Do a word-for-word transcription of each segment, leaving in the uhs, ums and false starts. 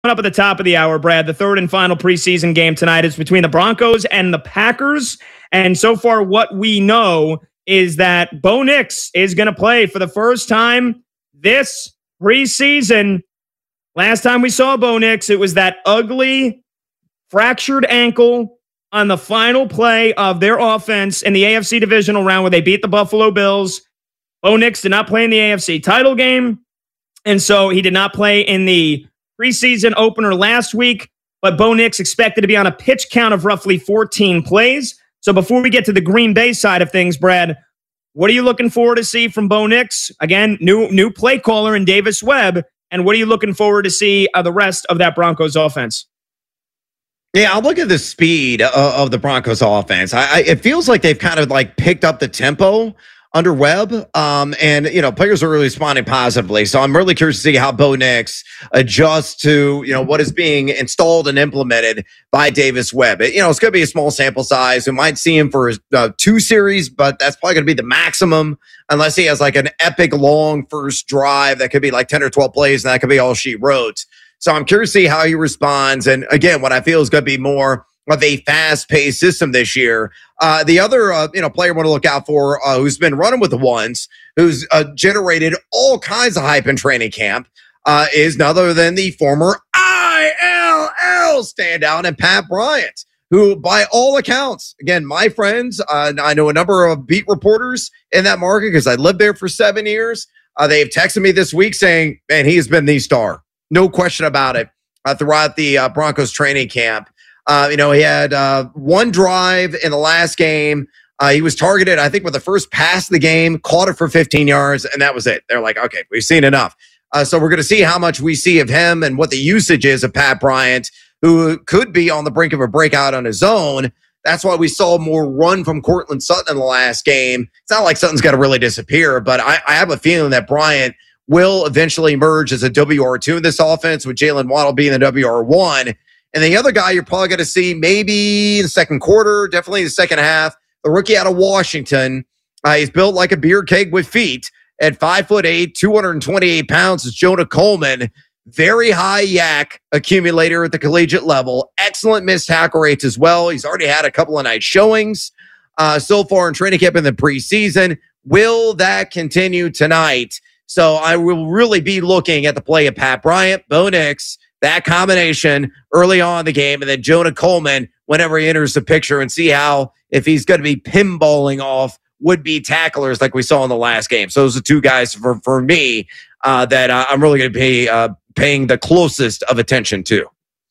Up at the top of the hour, Brad, the third and final preseason game tonight is between the Broncos and the Packers. And so far, what we know is that Bo Nix is going to play for the first time this preseason. Last time we saw Bo Nix, it was that ugly, fractured ankle on the final play of their offense in the A F C divisional round where they beat the Buffalo Bills. Bo Nix did not play in the A F C title game, and so he did not play in the preseason opener last week, but Bo Nix expected to be on a pitch count of roughly fourteen plays. So before we get to the Green Bay side of things, Brad, what are you looking forward to see from Bo Nix? Again, new new play caller in Davis Webb. And what are you looking forward to see of the rest of that Broncos offense? Yeah, I'll look at the speed of, of the Broncos offense. I, I, it feels like they've kind of like picked up the tempo under Webb, um, and you know, players are really responding positively. So I'm really curious to see how Bo Nix adjusts to you know what is being installed and implemented by Davis Webb. It, you know, it's going to be a small sample size. We might see him for uh, two series, but that's probably going to be the maximum, unless he has like an epic long first drive that could be like ten or twelve plays, and that could be all she wrote. So I'm curious to see how he responds. And again, what I feel is going to be more of a fast-paced system this year. Uh, the other, uh, you know, player I want to look out for, uh, who's been running with the ones, who's uh, generated all kinds of hype in training camp, uh, is none other than the former I L L standout and Pat Bryant, who, by all accounts, again, my friends, uh, I know a number of beat reporters in that market because I lived there for seven years. Uh, they have texted me this week saying, man, he has been the star. No question about it uh, throughout the uh, Broncos training camp. Uh, you know, he had uh, one drive in the last game. Uh, he was targeted, I think, with the first pass of the game, caught it for fifteen yards, and that was it. They're like, okay, we've seen enough. Uh, so we're going to see how much we see of him and what the usage is of Pat Bryant, who could be on the brink of a breakout on his own. That's why we saw more run from Courtland Sutton in the last game. It's not like Sutton's got to really disappear, but I, I have a feeling that Bryant will eventually emerge as a W R two in this offense, with Jalen Waddle being the W R one. And the other guy you're probably going to see maybe in the second quarter, definitely in the second half, the rookie out of Washington. Uh, he's built like a beer keg with feet at five foot eight, two hundred twenty-eight pounds. It's Jonah Coleman. Very high yak accumulator at the collegiate level. Excellent missed tackle rates as well. He's already had a couple of night showings uh, so far in training camp in the preseason. Will that continue tonight? So I will really be looking at the play of Pat Bryant, Bo Nix, that combination early on in the game, and then Jonah Coleman whenever he enters the picture, and see how, if he's going to be pinballing off would-be tacklers like we saw in the last game. So those are two guys for, for me uh, that uh, I'm really going to be uh, paying the closest of attention to.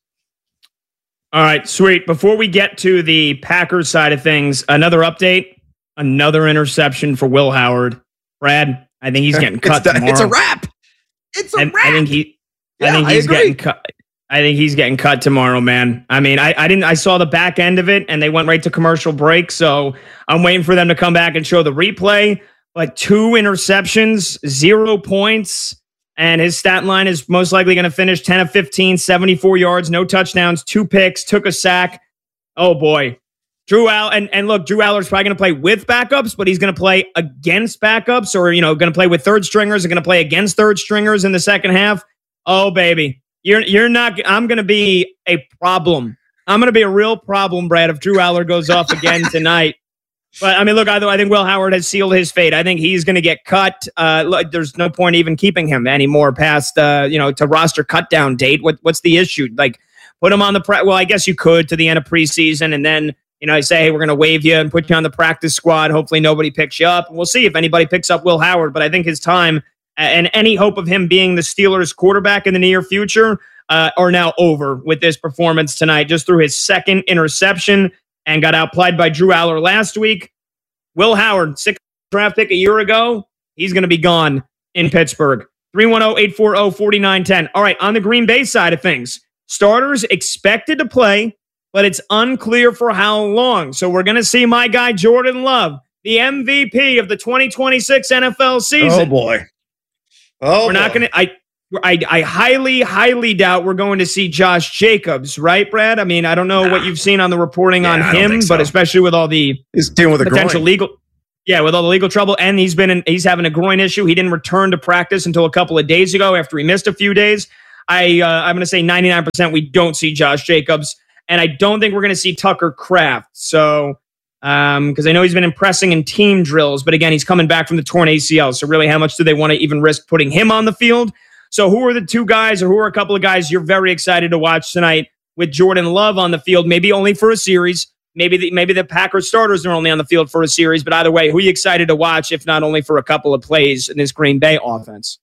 All right, sweet. Before we get to the Packers side of things, another update, another interception for Will Howard. Brad, I think he's getting cut it's, tomorrow. It's a wrap. It's a and wrap. I think he Yeah, I think he's I getting cut. I think he's getting cut tomorrow, man. I mean, I, I didn't. I saw the back end of it, and they went right to commercial break. So I'm waiting for them to come back and show the replay. But two interceptions, zero points, and his stat line is most likely going to finish ten of fifteen, seventy-four yards, no touchdowns, two picks, took a sack. Oh boy, Drew Al and and look, Drew Aller's probably going to play with backups, but he's going to play against backups, or you know, going to play with third stringers, or going to play against third stringers in the second half. Oh baby. You're you're not. I'm going to be a problem. I'm going to be a real problem, Brad, if Drew Aller goes off again tonight. But I mean, look, I, I think Will Howard has sealed his fate. I think he's going to get cut. Uh, look, there's no point even keeping him anymore past uh, you know to roster cut down date. What what's the issue? Like, put him on the pre- well, I guess you could to the end of preseason, and then you know say, hey, we're going to waive you and put you on the practice squad. Hopefully, nobody picks you up. We'll see if anybody picks up Will Howard. But I think his time and any hope of him being the Steelers' quarterback in the near future uh, are now over with this performance tonight. Just threw his second interception and got outplayed by Drew Aller last week. Will Howard, sixth draft pick a year ago, he's going to be gone in Pittsburgh. three one zero, eight four zero, four nine one zero. All right, on the Green Bay side of things, starters expected to play, but it's unclear for how long. So we're going to see my guy Jordan Love, the M V P of the twenty twenty-six N F L season. Oh, boy. Oh, we're not going to. I, I I highly, highly doubt we're going to see Josh Jacobs, right, Brad? I mean, I don't know nah. what you've seen on the reporting yeah, on him, so. but especially with all the he's dealing with potential a groin. legal, yeah, with all the legal trouble, and he's been in, he's having a groin issue. He didn't return to practice until a couple of days ago after he missed a few days. I, uh, I'm going to say ninety-nine percent we don't see Josh Jacobs. And I don't think we're going to see Tucker Kraft. So, um, because I know he's been impressing in team drills, but again, he's coming back from the torn A C L. So really, how much do they want to even risk putting him on the field? So who are the two guys or who are a couple of guys you're very excited to watch tonight with Jordan Love on the field? Maybe only for a series. Maybe the, maybe the Packers starters are only on the field for a series, but either way, who are you excited to watch, if not only for a couple of plays in this Green Bay offense?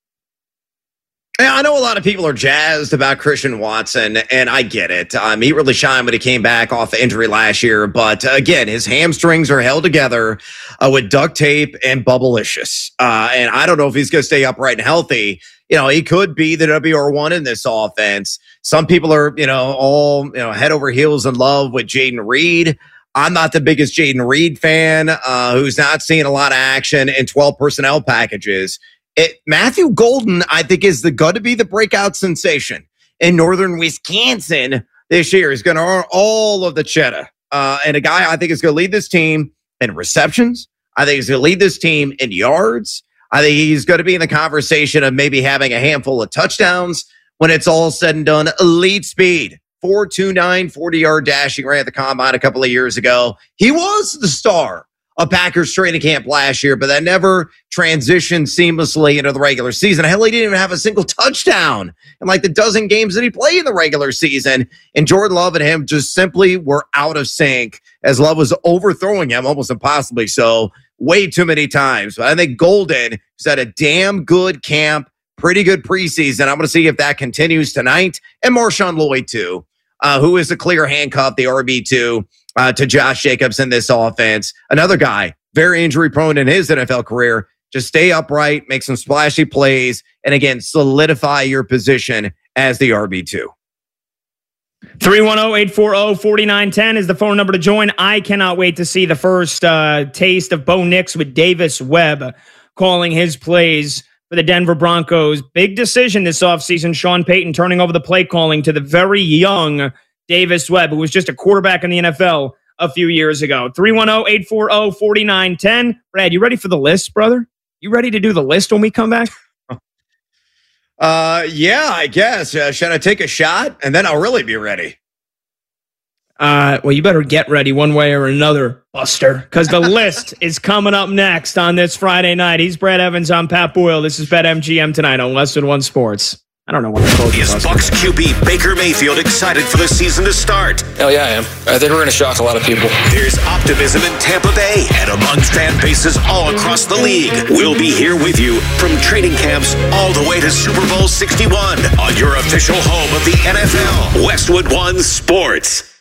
Yeah, I know a lot of people are jazzed about Christian Watson, and I get it. Um, he really shined when he came back off the injury last year, but uh, again, his hamstrings are held together uh, with duct tape and Bubblicious. Uh, and I don't know if he's going to stay upright and healthy. You know, he could be the W R one in this offense. Some people are, you know, all, you know, head over heels in love with Jayden Reed. I'm not the biggest Jayden Reed fan, uh, who's not seeing a lot of action in twelve personnel packages. It, Matthew Golden, I think, is the going to be the breakout sensation in northern Wisconsin this year. He's going to earn all of the cheddar. Uh, and a guy I think is going to lead this team in receptions. I think he's going to lead this team in yards. I think he's going to be in the conversation of maybe having a handful of touchdowns when it's all said and done. Elite speed, four two nine, forty-yard dashing ran at the combine a couple of years ago. He was the star of Packers training camp last year, but that never transitioned seamlessly into the regular season. Hell, he didn't even have a single touchdown in like the dozen games that he played in the regular season. And Jordan Love and him just simply were out of sync as Love was overthrowing him, almost impossibly so, way too many times. But I think Golden has had a damn good camp, pretty good preseason. I'm going to see if that continues tonight. And Marshawn Lloyd, too, uh, who is the clear handcuff, the R B two, uh, to Josh Jacobs in this offense. Another guy, very injury-prone in his N F L career. Just stay upright, make some splashy plays, and again, solidify your position as the R B two. three one zero, eight four zero, four nine one zero is the phone number to join. I cannot wait to see the first uh, taste of Bo Nix with Davis Webb calling his plays for the Denver Broncos. Big decision this offseason. Sean Payton turning over the play calling to the very young Davis Webb, who was just a quarterback in the N F L a few years ago. three one zero, eight four zero, four nine one zero. Brad, you ready for the list, brother? You ready to do the list when we come back? Uh, yeah, I guess. Uh, should I take a shot? And then I'll really be ready. Uh, well, you better get ready one way or another, Buster, because the list is coming up next on this Friday night. He's Brad Evans. I'm Pat Boyle. This is BetMGM tonight on Less Than One Sports. I don't know what I told you. Is Bucs Q B Baker Mayfield excited for the season to start? Hell yeah, I am. I think we're going to shock a lot of people. There's optimism in Tampa Bay and among fan bases all across the league. We'll be here with you from training camps all the way to Super Bowl sixty-one on your official home of the N F L, Westwood One Sports.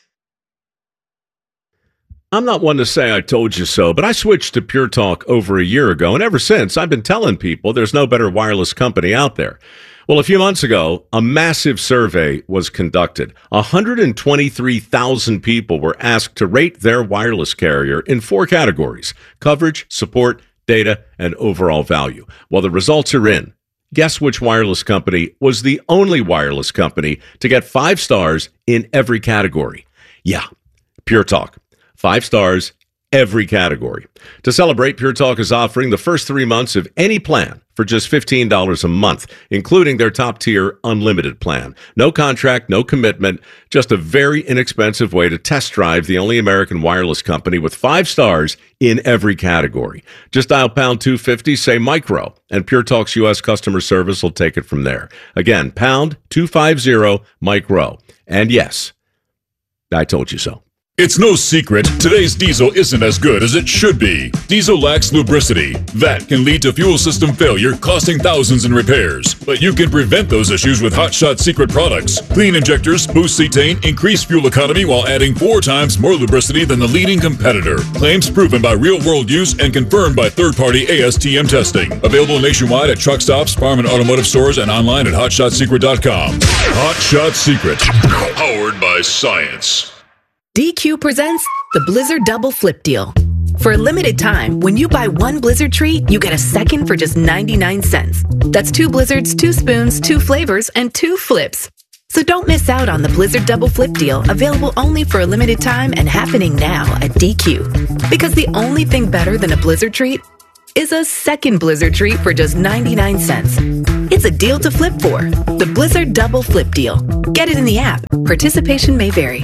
I'm not one to say I told you so, but I switched to Pure Talk over a year ago, and ever since, I've been telling people there's no better wireless company out there. Well, a few months ago, a massive survey was conducted. one hundred twenty-three thousand people were asked to rate their wireless carrier in four categories: coverage, support, data, and overall value. Well, the results are in. Guess which wireless company was the only wireless company to get five stars in every category? Yeah, Pure Talk. Five stars, every category. To celebrate, Pure Talk is offering the first three months of any plan for just fifteen dollars a month, including their top-tier unlimited plan. No contract, no commitment, just a very inexpensive way to test drive the only American wireless company with five stars in every category. Just dial pound two fifty, say micro, and Pure Talk's U S customer service will take it from there. Again, pound two fifty, micro. And yes, I told you so. It's no secret, today's diesel isn't as good as it should be. Diesel lacks lubricity. That can lead to fuel system failure, costing thousands in repairs. But you can prevent those issues with Hot Shot Secret products. Clean injectors, boost cetane, increase fuel economy while adding four times more lubricity than the leading competitor. Claims proven by real-world use and confirmed by third-party A S T M testing. Available nationwide at truck stops, farm and automotive stores, and online at hot shot secret dot com. Hot Shot Secret, powered by science. D Q presents the Blizzard Double Flip Deal. For a limited time, when you buy one Blizzard treat, you get a second for just ninety-nine cents. That's two Blizzards, two spoons, two flavors, and two flips. So don't miss out on the Blizzard Double Flip Deal, available only for a limited time and happening now at D Q. Because the only thing better than a Blizzard treat is a second Blizzard treat for just ninety-nine cents. It's a deal to flip for. The Blizzard Double Flip Deal. Get it in the app. Participation may vary.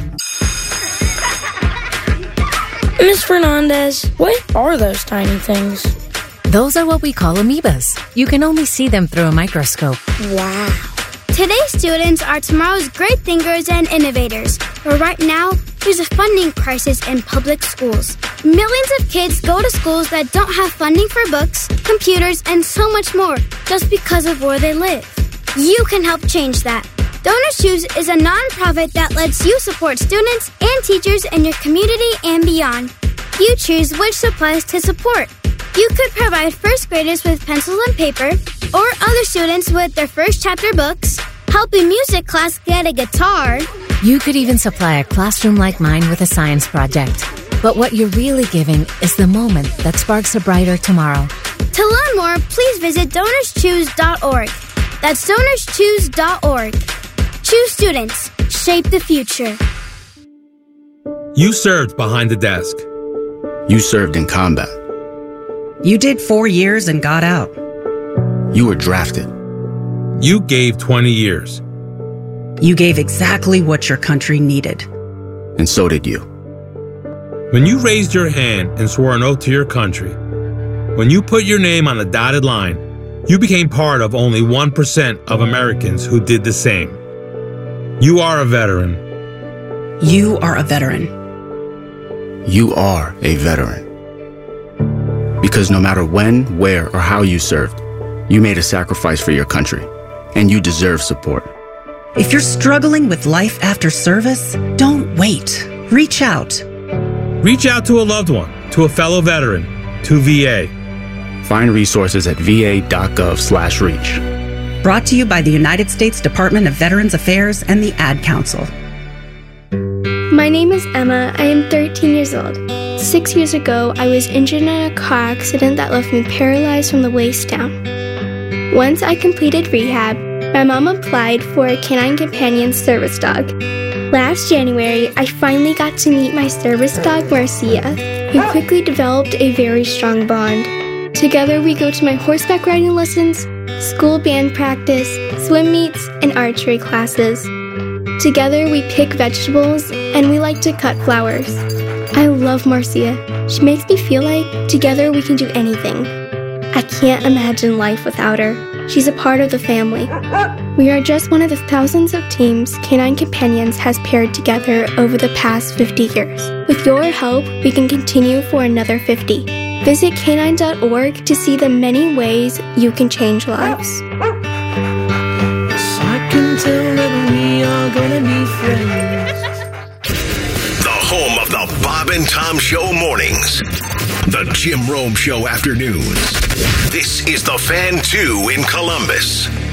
Miss Fernandez, what are those tiny things? Those are what we call amoebas. You can only see them through a microscope. Wow. Today's students are tomorrow's great thinkers and innovators. But right now, there's a funding crisis in public schools. Millions of kids go to schools that don't have funding for books, computers, and so much more just because of where they live. You can help change that. Donors Choose is a nonprofit that lets you support students and teachers in your community and beyond. You choose which supplies to support. You could provide first graders with pencils and paper, or other students with their first chapter books, help a music class get a guitar. You could even supply a classroom like mine with a science project. But what you're really giving is the moment that sparks a brighter tomorrow. To learn more, please visit donors choose dot org. That's donors choose dot org. Choose students. Shape the future. You served behind the desk. You served in combat. You did four years and got out. You were drafted. You gave twenty years. You gave exactly what your country needed. And so did you. When you raised your hand and swore an oath to your country, when you put your name on the dotted line, you became part of only one percent of Americans who did the same. You are a veteran. You are a veteran. You are a veteran. Because no matter when, where, or how you served, you made a sacrifice for your country, and you deserve support. If you're struggling with life after service, don't wait. Reach out. Reach out to a loved one, to a fellow veteran, to V A. Find resources at va.gov slash reach. Brought to you by the United States Department of Veterans Affairs and the Ad Council. My name is Emma. I am thirteen years old. Six years ago, I was injured in a car accident that left me paralyzed from the waist down. Once I completed rehab, my mom applied for a Canine Companion service dog. Last January, I finally got to meet my service dog, Marcia. We quickly developed a very strong bond. Together, we go to my horseback riding lessons, school band practice, swim meets, and archery classes. Together, we pick vegetables, and we like to cut flowers. I love Marcia. She makes me feel like together we can do anything. I can't imagine life without her. She's a part of the family. We are just one of the thousands of teams Canine Companions has paired together over the past fifty years. With your help, we can continue for another fifty. Visit canine dot org to see the many ways you can change lives. I can tell that we are gonna be friends. The home of the Bob and Tom Show mornings. The Jim Rome Show afternoons. This is The Fan two in Columbus.